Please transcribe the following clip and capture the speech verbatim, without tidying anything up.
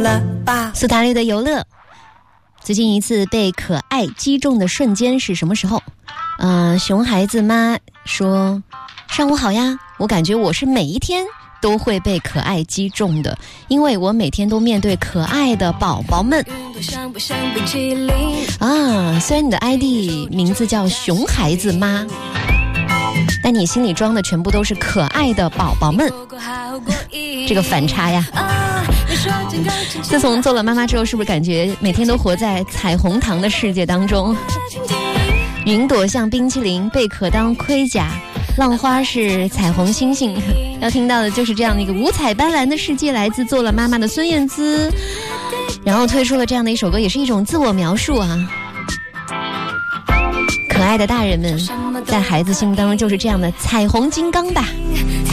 了吧。 苏打绿的游乐。最近一次被可爱击中的瞬间是什么时候？呃，熊孩子妈说，上午好呀，我感觉我是每一天都会被可爱击中的，因为我每天都面对可爱的宝宝们啊。虽然你的 I D 名字叫熊孩子妈，但你心里装的全部都是可爱的宝宝们，这个反差呀。自从做了妈妈之后，是不是感觉每天都活在彩虹糖的世界当中？云朵像冰淇淋，贝壳当盔甲，浪花是彩虹星星。要听到的就是这样的一个五彩斑斓的世界，来自做了妈妈的孙燕姿，然后推出了这样的一首歌，也是一种自我描述啊。可爱的大人们在孩子心目当中就是这样的彩虹金刚吧。